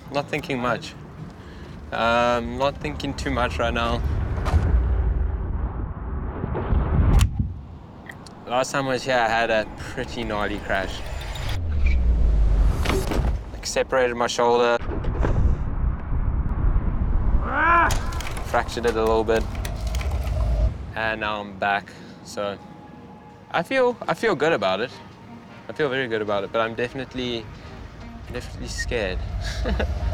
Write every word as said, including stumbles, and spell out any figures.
Not thinking much. Um, not thinking too much right now. Last time I was here, I had a pretty gnarly crash. Like, separated my shoulder. Fractured it a little bit. And now I'm back, so I feel I feel good about it. I feel very good about it, but I'm definitely definitely scared.